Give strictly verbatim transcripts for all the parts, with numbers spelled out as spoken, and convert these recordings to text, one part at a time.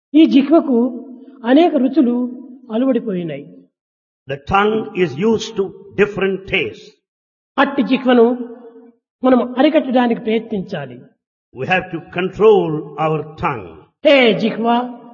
ఈ జిహ్వకు అనేక రుచులు అలవడిపోయినాయి. The tongue is used to different tastes. అట్టి జిహ్వను మనం అరికట్టడానికి ప్రయత్నించాలి. We have to control our tongue. హే జిహ్వా,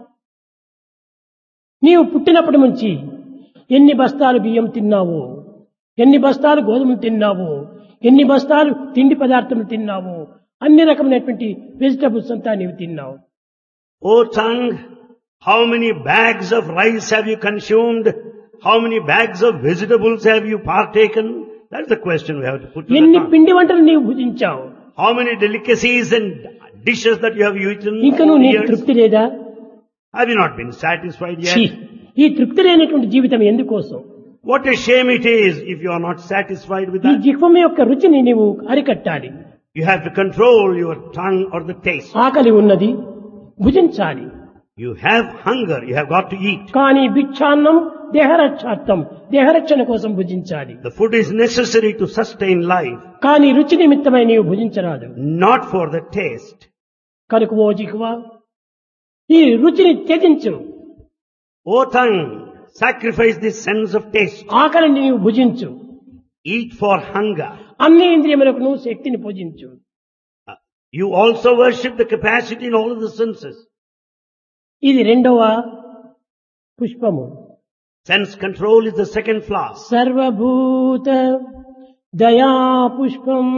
నీవు పుట్టినప్పటి నుంచి ఎన్ని బస్తాలు బియ్యం తిన్నావో, ఎన్ని బస్తాలు గోధుమలు తిన్నావో, ఎన్ని బస్తాలు తిండి పదార్థములు తిన్నావో, అన్ని రకమైనటువంటి వెజిటబుల్స్ అంతా నీవు తిన్నావు. O tongue, how many bags of rice have you consumed? How many bags of vegetables have you partaken? That's the question we have to put to the ఎన్ని tongue. పిండి వంటలు నీవు భుజించావు, How many delicacies and dishes that you have eaten ఇంకా over నువ్వు the నీకు years? తృప్తి లేదా? Have you not been satisfied ఛీ, yet? ఈ తృప్తి లేనటువంటి జీవితం ఎందుకోసం? What a shame it is if you are not satisfied with ఈ that. జిహ్వం యొక్క రుచిని నీవు అరికట్టాలి. You have to control your tongue or the taste. ఆకలి ఉన్నది, భుజించాలి. You have hunger, you have got to eat. కానీ భిక్షాన్నం దేహరక్షార్థం, దేహరక్షణ కోసం భుజించాలి. The food is necessary to sustain life, కానీ రుచి నిమిత్తమై నీవు భుజించరాదు. not for the taste. కనుక ఓ జిహ్వా, ఈ రుచిని త్యజించు. O tongue, sacrifice this sense of taste. ఆకలిని నీవు భుజించు. Eat for hunger. అన్ని ఇంద్రియములకు నువ్వు శక్తిని పూజించు. You also worship the capacity in all of the senses. ఇది రెండవ పుష్పము. Sense control is the second flower. సర్వభూత దయా పుష్పం.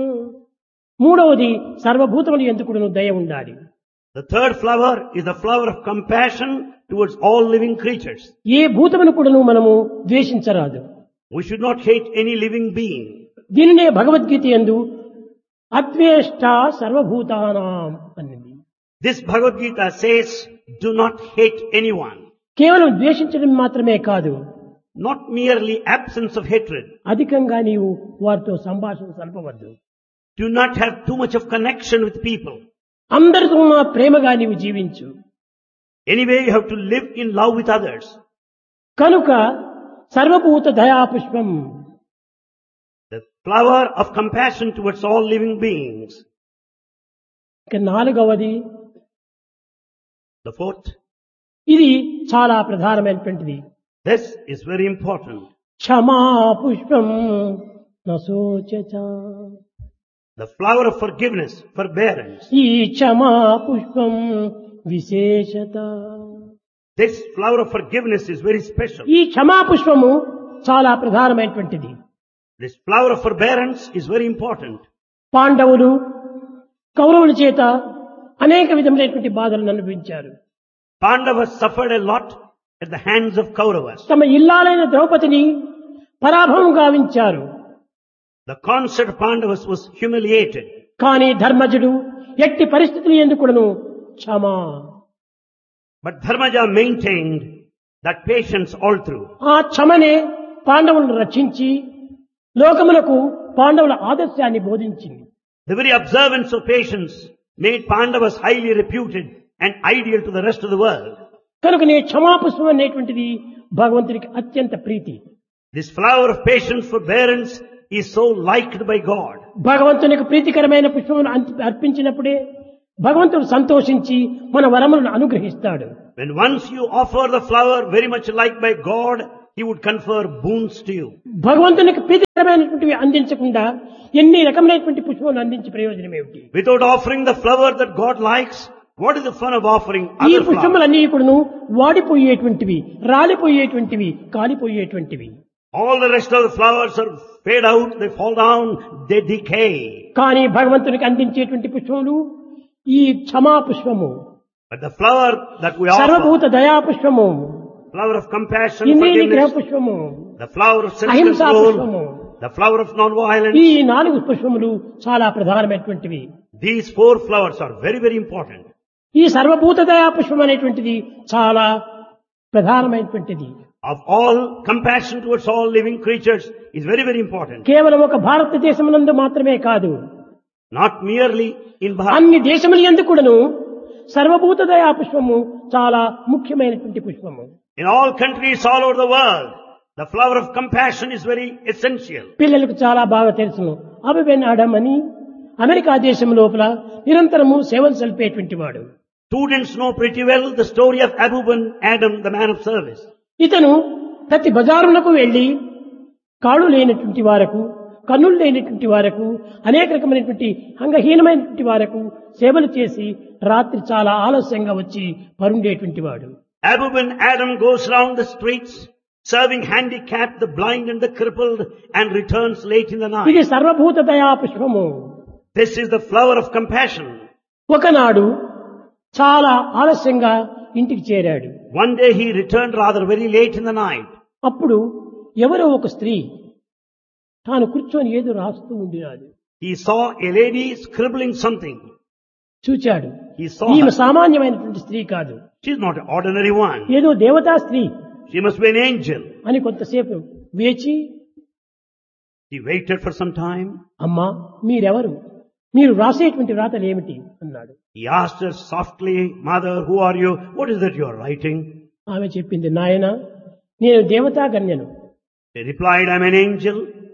మూడవది సర్వభూతములు ఎందుకు దయ ఉండాలి. The third flower is the flower of compassion towards all living creatures. ఏ భూతమును కూడా మనము ద్వేషించరాదు. We should not hate any living being. దీనినే భగవద్గీత యందు అద్వేష్ట సర్వభూతానాం అన్నది. This Bhagavad Gita says, do not hate anyone. కేవలం ద్వేషించడం మాత్రమే కాదు, Not merely absence of hatred. అధికంగా నీవు వారితో సంభాషణ సల్పవద్దు. Do not have too much of connection with people. అందరితో నా ప్రేమగా నీవు జీవించు. Anyway, you have to live in love with others. కనుక సర్వభూత దయా పుష్పం. The flower of compassion towards all living beings. ఇక నాలుగవది, The fourth, ఇది చాలా ప్రధానమైనటువంటిది. this is very important. క్షమా పుష్పం నశోచచ. The flower of forgiveness, forbearance. ఈ క్షమా పుష్పం విశేషత. This flower of forgiveness is very special. ఈ క్షమా పుష్పము చాలా ప్రధానమైనటువంటిది. This flower of forbearance is very important. పాండవులు కౌరవుల చేత అనేక విధములైనటువంటి బాధలను అనుభవించారు. Pandavas suffered a lot at the hands of Kauravas. తమ ఇల్లాలైన ద్రౌపదిని పరాభవం గావించారు. The consort of Pandavas was humiliated. కానీ ధర్మజుడు ఎట్టి పరిస్థితులు ఎందుకును క్షమా, But Dharmaja maintained that patience all through. ఆ క్షమనే పాండవులను రక్షించి లోకములకు పాండవుల ఆదర్శాన్ని బోధించింది. The very observance of patience made Pandavas highly reputed and ideal to the rest of the world. కనుక నీ క్షమాపుష్పం అనేటువంటిది భగవంతునికి అత్యంత ప్రీతి. This flower of patience, forbearance is so liked by God. భగవంతునికి ప్రీతికరమైన పుష్పమును అర్పించినప్పుడే భగవంతుడు సంతోషించి మన వరములను అనుగ్రహిస్తాడు. When once you offer the flower very much liked by God, He would confer boons to you. భగవంతునికి ప్రీతికరమైనటువంటివి అందించకుండా ఎన్ని రకమైనటువంటి పుష్పములు అందించి ప్రయోజనం ఏమిటి? Without offering the flower that God likes, what is the fun of offering ఈ other flowers? పుష్పములన్నీ కూడాను వాడిపోయేటువంటివి, రాలిపోయేటువంటివి, కాలిపోయేటువంటివి. All the rest of the flowers are fade out, they fall down, they decay. కానీ భగవంతునికి అందించేటువంటి పుష్పములు ఈ క్షమా పుష్పము, But the flower that we offer, సర్వభూత దయా పుష్పము, flower of compassion, ఇంద్రియ నిగ్రహ forgiveness, పుష్పము, the flower of అహింసా self-control, పుష్పము, the flower of non-violence, ఈ నాలుగు పుష్పములు చాలా ప్రధానమైనటువంటివి. these four flowers are very, very important. ఈ సర్వభూత దయా పుష్పం అనేటువంటిది చాలా ప్రధానమైనటువంటిది. Of all, compassion towards all living creatures is very, very important. కేవలం ఒక భారతదేశమునందు మాత్రమే కాదు, Not merely in Bharat. అన్ని దేశముల యందు కూడాను సర్వభూత దయా పుష్పము చాలా ముఖ్యమైనటువంటి పుష్పము. In all countries all over the world, the flower of compassion is very essential. పిల్లలకు చాలా బాగా తెలుసును. అబెన్ ఆడమ్ అని అమెరికా దేశం లోపల నిరంతరము సేవలు సల్పేటువంటి వాడు. Students know pretty well the story of Abu ben Adam, the man of service. ఇతను ప్రతి బజారులకు వెళ్లి కాళ్ళు లేనటువంటి వారకు, కన్నులు లేనటువంటి వారకు, అనేక రకమైనటువంటి అంగహీనమైనటువంటి వారకు సేవలు చేసి రాత్రి చాలా ఆలస్యంగా వచ్చి పరుండేటువంటి వాడు. Abu ben Adam goes round the streets, serving handicapped, the blind and the crippled, and returns late in the ఇది night. సర్వభూత దయా పుష్పము. This is the flower of compassion. ఒకనాడు చాలా ఆలస్యంగా ఇంటికి చేరాడు. One day he returned rather very late in the night. అప్పుడు ఎవరో ఒక స్త్రీ తాను కూర్చొని ఏదో రాస్తూ ఉండినాడు. He saw a lady scribbling something. చూచాడు. He saw ఈమె her. సామాన్యమైనటువంటి స్త్రీ కాదు, She is not an ordinary one. ఏదో దేవతా స్త్రీ She must be an angel. అని కొంతసేపు వేచి, He waited for some time. అమ్మా మీరెవరు, మీరు రాసేటువంటి వ్రాతలు ఏమిటి అన్నాడు. He asked her softly, Mother, who are you? What is that you are writing? ఆమె చెప్పింది, నాయన నేను దేవతా గణ్యను, He replied, I am an angel.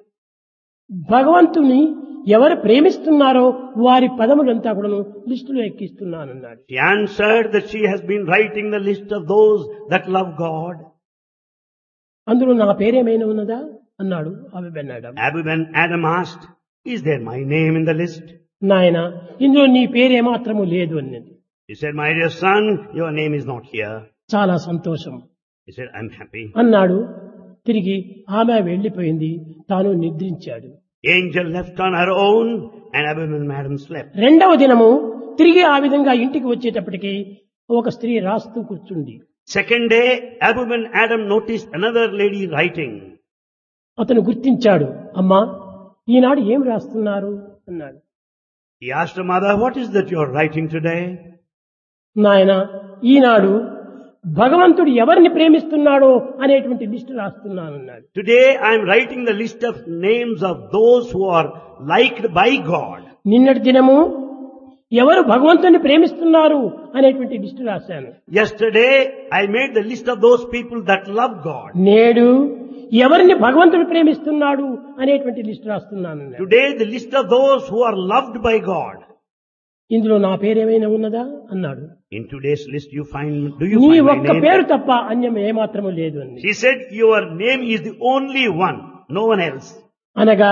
భగవంతుని ఎవరు ప్రేమిస్తున్నారో వారి పదములంతా కూడాను లిస్టులో ఎక్కిస్తున్నానన్నాడు. She answered that she has been writing the list of those that love God. అందులో నా పేరేమైనా ఉన్నదా అన్నాడు ఆమె బెన్నాడు. Abu ben Adam asked, is there my name in the list? నాయన ఇందులో నీ పేరేమాత్రము లేదు అన్నది. He said, my dear son, your name is not here. చాలా సంతోషం He said, I'm happy. అన్నాడు. తిరిగి ఆమె వెళ్లిపోయింది, తాను నిద్రించాడు. Angel left on her own and Abu ben Adam slept. రెండవ దినము తిరిగి ఆ విధంగా ఇంటికి వచ్చేటప్పటికి ఒక స్త్రీ రాస్తూ కూర్చుంది. Second day, Abu ben Adam noticed another lady writing. అతను గుర్తించాడు. అమ్మా ఈనాడు ఏం రాస్తున్నారు అన్నాడు. He asked her mother, what is that you are writing today? నాయన ఈనాడు భగవంతుడు ఎవరిని ప్రేమిస్తున్నాడో అనేటువంటి list రాస్తున్నానన్నాడు. Today I am writing the list of names of those who are liked by God. నిన్నటి దినము ఎవరు భగవంతుని ప్రేమిస్తున్నారు అనేటువంటి లిస్టు రాశాను. Yesterday I made the list of those people that love God. నేడు ఎవరిని భగవంతుడు ప్రేమిస్తున్నాడు అనేటువంటి లిస్టు రాస్తున్నాను. Today the list of those who are loved by God. ఇందులో నా పేరేమైనా ఉన్నదా అన్నాడు. In today's list you find, do you నీ find my ఒక్క name? పేరు తప్ప అన్యం ఏమాత్రము లేదు అని. She said, your name is the only one, no one else. అనగా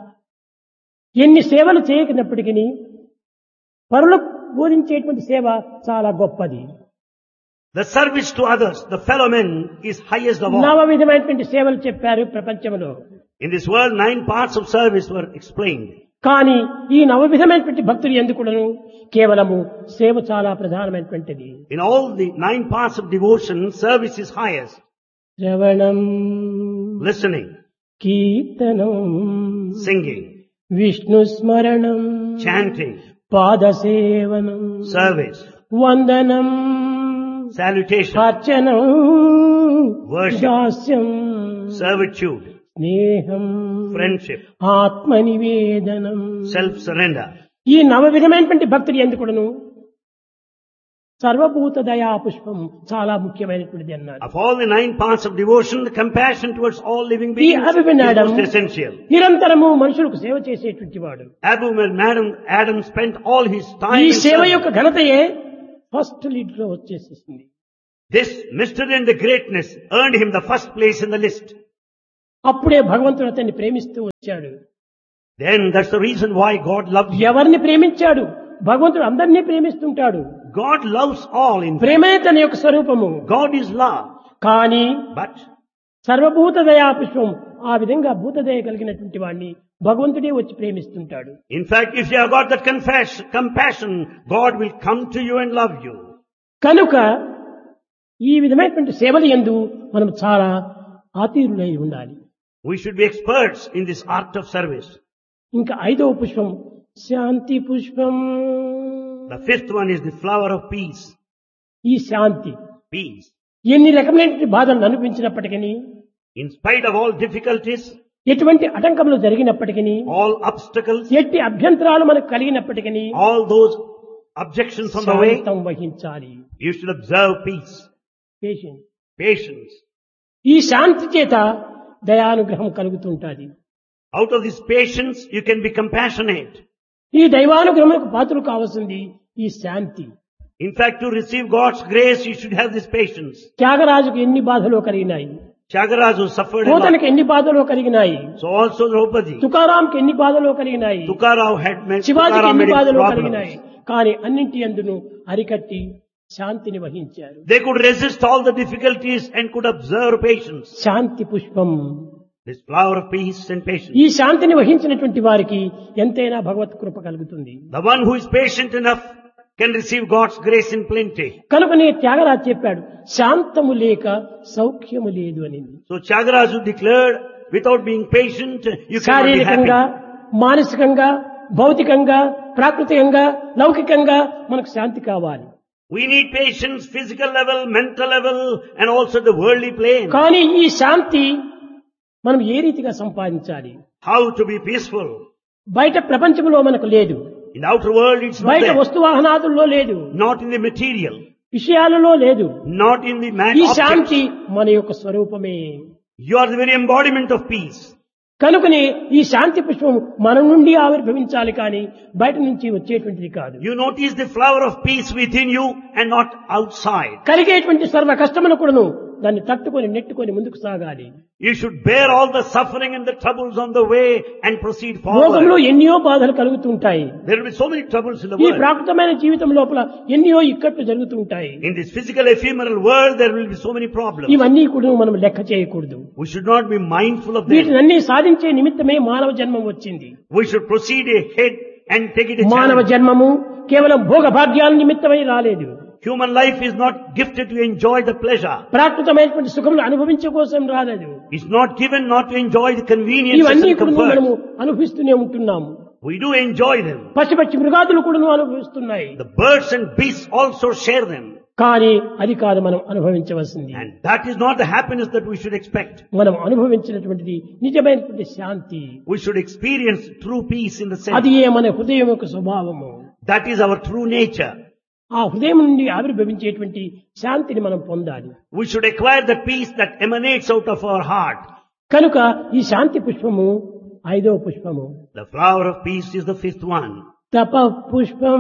ఎన్ని సేవలు చేయకున్నప్పటికీ పరులకు బోధించేటువంటి సేవ చాలా గొప్పది. The service to others, the fellow men, is highest of all. నవ విధమైనటువంటి సేవలు చెప్పారు ప్రపంచంలో. In this world, nine parts of service were explained. కానీ ఈ నవ విధమైనటువంటి భక్తులు ఎందుకును కేవలము సేవ చాలా ప్రధానమైనటువంటిది. In all the nine parts of devotion, service is highest. శ్రవణం, Listening, కీర్తనం, singing, విష్ణు స్మరణం, chanting, పాదసేవనం, service, వందనం, salutation, అర్చనం, worship, దాస్యం, servitude, స్నేహం, friendship, ఆత్మనివేదనం. self-surrender. ఈ నవ విధమైనటువంటి భక్తులు ఎందుకును సర్వభూత దయా పుష్పం చాలా ముఖ్యమైనటువంటిది అన్నారు. Of all the nine parts of devotion, the compassion towards all living ఈ beings is Abhimanyudu most essential. నిరంతరము మనుషులకు సేవ చేసేటువంటి వాడు. Abu ben Adam spent all his time ఈ in సేవ service. యొక్క ఘనతయే ఫస్ట్ లీడ్ లో వచ్చేసేసింది. This mystery and the greatness earned him the first place in the list. అప్పుడే భగవంతుడు అతన్ని ప్రేమిస్తూ వచ్చాడు. Then that's the reason why God loved him. ఎవరిని ప్రేమించాడు? భగవంతుడు అందరినీ ప్రేమిస్తుంటాడు. God loves all in fact. ప్రేమే తన యొక్క స్వరూపము. God is love. కానీ But సర్వభూత దయా పుష్పం ఆ విధంగా భూతదయ కలిగినటువంటి వాడిని భగవంతుడే వచ్చి ప్రేమిస్తుంటాడు. in fact, if you have got that confess, compassion, God will come to you and love you. కనుక ఈ విధమైనటువంటి సేవలు యందు మనం చాలా ఆతీరులై ఉండాలి. We should be experts in this art of service. ఇంకా ఐదవ పుష్పం శాంతి పుష్పం. The fifth one is the flower of peace. ఈ శాంతి Peace. ఎన్ని రకమైనటువంటి బాధలను అనిపించినప్పటికీ, In spite of all difficulties, ఎటువంటి ఆటంకములు జరిగినప్పటికీ, all obstacles, ఎట్టి అభ్యంతరాలు మనకు కలిగినప్పటికీ all those objections on the way, శాంతం వహించాలి. you should observe peace, patience. patience. ఈ శాంతి చేత దయానుగ్రహం కలుగుతుంటాది. Out of this patience, you can be compassionate. ఈ దైవానుగ్రహములకు పాత్రలు కావాల్సింది ఈ శాంతి. In fact, to receive God's grace, you should have this patience. త్యాగరాజుకు ఎన్ని బాధలు కలిగినాయి, Tyagaraja suffered a lot. పోతనకి ఎన్ని బాధలు కలిగినాయి, So also Draupadi. తుకారాంకి ఎన్ని బాధలు కలిగినాయి, Tukarao had met, శివాజీకి Tukaram ఎన్ని had బాధలు problems. కలిగినాయి. కానీ అన్నింటి అందును అరికట్టి శాంతిని వహించారు. They could resist all the difficulties and could observe patience. శాంతి పుష్పం. This flower of peace and patience. ఈ శాంతిని వహించినటువంటి వారికి ఎంతైనా భగవత్ కృప కలుగుతుంది. The one who is patient enough can receive God's grace in plenty. కనుకనే త్యాగరాజు చెప్పాడు, శాంతము లేక సౌఖ్యము లేదు అని. So Tyagaraja declared, without being patient, you cannot be శారీరకంగా, happy. మానసికంగా, భౌతికంగా, ప్రాకృతికంగా, లౌకికంగా మనకు శాంతి కావాలి. We need patience, physical level, mental level, and also the worldly plane. కానీ ఈ శాంతి మనం ఏ రీతిగా సంపాదించాలి? How to be peaceful. బయట ప్రపంచంలో మనకు లేదు, In the outer world, it's not బయట there. వస్తు వాహనాదుల్లో లేదు, Not in the material. విషయాలలో లేదు. Not in the man ఈ objects. శాంతి మన యొక్క స్వరూపమే. You are the very embodiment of peace. కనుకనే ఈ శాంతి పుష్పం మన నుండి ఆవిర్భవించాలి కానీ బయట నుంచి వచ్చేటువంటిది కాదు. You notice the flower of peace within you and not outside. కలిగేటువంటి సర్వ కష్టములు కూడాను దాన్ని తట్టుకొని నెట్టుకొని ముందుకు సాగాలి. You should bear all the suffering and the troubles on the way and proceed లోకంలో forward. ఎన్నో బాధలు కలుగుతుంటాయి. There will be so many troubles in the ఈ world. ప్రాకృతమైన జీవితం లోపల ఎన్నో ఇక్కట్లు జరుగుతూ ఉంటాయి. In this physical ephemeral world, there will be so many problems. ఇవన్నీ కూడా మనం లెక్క చేయకూడదు. We should not be mindful of them. వీటినన్నీ సాధించే నిమిత్తమే మానవ జన్మం వచ్చింది. We should proceed ahead and take it a మానవ challenge. జన్మము కేవలం భోగ భాగ్యాల నిమిత్తమై రాలేదు. Human life is not gifted to enjoy the pleasure. ప్రాకృతమైనటువంటి సుఖములు అనుభవించే కోసం రాలేదు. It's not given not to enjoy the conveniences ఇవన్నీ and కూడా మనము comforts. అనుభవిస్తూనే ఉంటున్నాము. We do enjoy them. పశుపక్షి మృగాదులు కూడా అనుభవిస్తున్నాయి. The birds and beasts also share them. కానీ అది కాదు మనం అనుభవించవలసింది. And that is not the happiness that we should expect. మనం అనుభవించినటువంటిది నిజమైనటువంటి శాంతి. We should experience true peace in the అది sense. ఏ మన హృదయం యొక్క స్వభావము. That is our true nature. ఆ హృదయం నుండి ఆవిర్భవించేటువంటి శాంతిని మనం పొందాలి. We should acquire the peace that emanates out of our heart. కనుక ఈ శాంతి పుష్పము ఐదవ పుష్పము. The flower of peace is the fifth one. తప పుష్పం.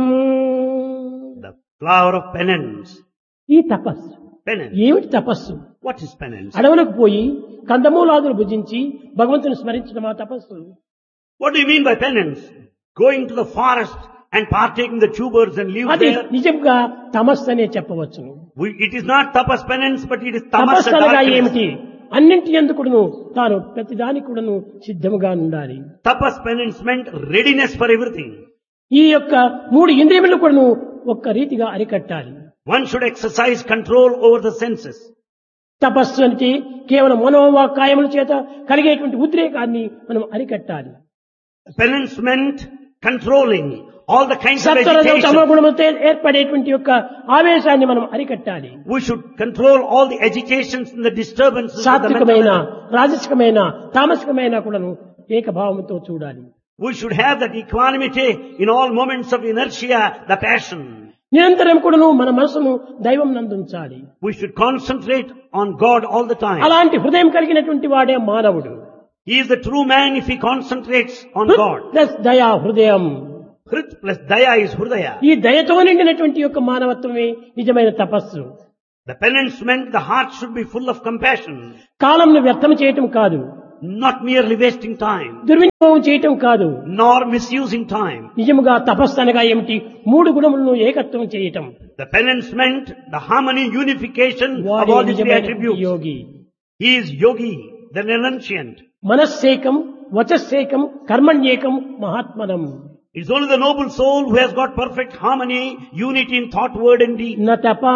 The flower of penance. ఈ తపస్సు Penance. ఏమిటి తపస్సు? What is penance? అడవులకు పోయి కందమూలాదులు భుజించి భగవంతుని స్మరించడం ఆ తపస్సు. What do you mean by penance? Going to the forest and partaking the tubers and leaves అది there? నిజంగా తమస్సు అనే చెప్పవచ్చును. We, it is not tapas penance, but it is tamas తపస్సు అనగా darkness. ఏమిటి? అన్నింటి ఎందుకును తాను ప్రతిదానికి కూడాను సిద్ధముగా ఉండాలి. Tapas penance meant readiness for everything. ఈ యొక్క మూడు ఇంద్రియములు కూడాను ఒక్క రీతిగా అరికట్టాలి. One should exercise control over the senses. తపస్సు అంటే కేవలం మనోవాకాయముల చేత కలిగేటువంటి ఉద్రేకాన్ని మనం అరికట్టాలి. Penance meant controlling all the kinds of సత్వరజ agitation. తమోగుణములతో ఏర్పడేటువంటి యొక్క ఆవేశాన్ని మనం అరికట్టాలి. We should control all the agitations and the disturbances of the mental సాత్వికమైన, level. రాజసికమైన, తామసికమైన కూడాను ఏకభావంతో చూడాలి. We should have that equanimity in all moments of inertia, the passion. నిరంతరం కూడాను మన మనసును దైవం నందుంచాలి. We should concentrate on God all the time. అలాంటి హృదయం కలిగినటువంటి వాడే మానవుడు. He is the true man if he concentrates on God. Plus దయా హృదయం. Hrit plus daya is hridaya. ఈ దయతో నిండినటువంటి యొక్క మానవత్వమే నిజమైన తపస్సు. The penance meant the heart should be full of compassion, కాలంను వ్యర్థం చేయటం కాదు, not merely wasting time, దుర్వినియోగం చేయటం కాదు. nor misusing time. నిజముగా తపస్సు అనగా ఏమిటి? మూడు గుణములను ఏకత్వం చేయటం. The penance meant the harmony, unification of వాడే all these three నిజమైన attributes. Yogi. He is yogi, the renunciant. మనస్సేకం, వచస్సేకం, కర్మణ్యేకం, మహాత్మనం. It's only the noble soul who has got perfect harmony, unity in thought, word and deed. న తప